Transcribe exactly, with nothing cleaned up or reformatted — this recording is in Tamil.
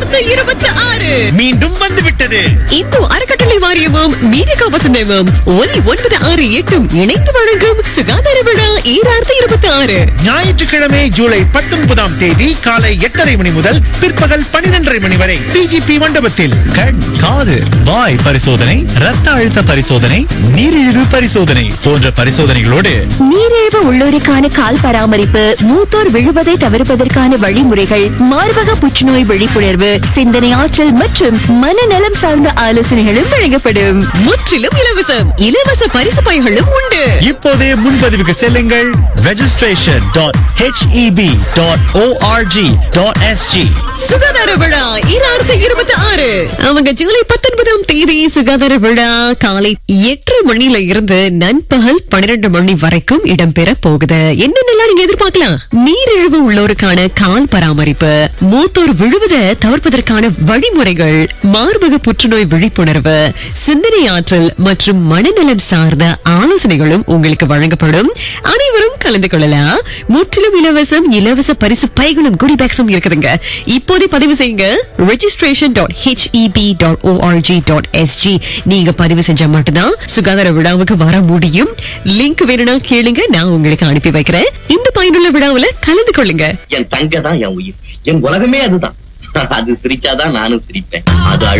ஈராயிரத்து இருபத்தி ஆறு மீண்டும் வந்துவிட்டது. இந்து அறக்கட்டளை வாரியமும் மீடியா வசந்தமும் ஒலி ஒன்பது ஆறு எட்டும் இணைந்து வழங்கும் சுகாதார விழா ஈராயிரத்து இருபத்தி ஆறு ஞாயிற்றுக்கிழமை ஜூலை பத்தொன்பதாம் தேதி காலை எட்டரை மணி முதல் பிற்பகல் பன்னிரண்டரை மணி வரை பிஜிபி மண்டபத்தில் கண், காது, வாய் பரிசோதனை, ரத்த அழுத்த பரிசோதனை, நீரிழிவு பரிசோதனை போன்ற பரிசோதனைகளோடு நீரிழிவு உள்ளோருக்கான கால் பராமரிப்பு, மூத்தோர் விழுவதை தவிர்ப்பதற்கான வழிமுறைகள், மார்பக புற்றுநோய் விழிப்புணர்வு, சிந்தனை ஆற்றல் மற்றும் மனநலம் சார்ந்த ஆலோசனைகளும் வழங்கப்படும். முற்றிலும் இலவசம். இலவச பரிசு பைகளும் உண்டு. இப்போதே முன்பதிவுக்கு செல்லுங்கள். Registration dot HEP dot O R G dot SG. சுகாதார விழா ஈராயிரத்து இருபத்தி ஆறு அவங்க ஜூலை பத்தொன்பதாம் தேதி சுகாதார விழா காலை எட்டு மணில இருந்து நண்பகல் பன்னிரண்டு மணி வரைக்கும் இடம்பெற போகுது. என்னென்னலாம் நீங்க எதிர்பார்க்கலாம்? நீரிழிவு உள்ளோருக்கான கால் பராமரிப்பு, மூத்தோர் விழுவதை தவிர்ப்பதற்கான வழிமுறைகள், மார்பக புற்றுநோய் விழிப்புணர்வு, சிந்தனை ஆற்றல் மற்றும் மனநலம் சார்ந்த ஆலோசனைகளும் உங்களுக்கு வழங்கப்படும். அனைவரும் கலந்து கொள்ளலாம். முற்றிலும் இலவசம். இலவச பரிசு பைகளும் குடி பேக்ஸும் இருக்குதுங்க. இப்போதே பதிவு செய்யுங்க. Registration dot HEP dot O R G dot SG. நீங்க பதிவு செஞ்சா மட்டும்தான் சுகாதார விழாவுக்கு வர முடியும். லிங்க் வேணும்னா கேளுங்க, நான் உங்களுக்கு அனுப்பி வைக்கிறேன். இந்த பயனுள்ள விழாவுல கலந்து கொள்ளுங்க. என் தங்க தான் என் உயிர், என் உலகமே அதுதான். அது சிரிச்சாதான் நானும் சிரிப்பேன். அது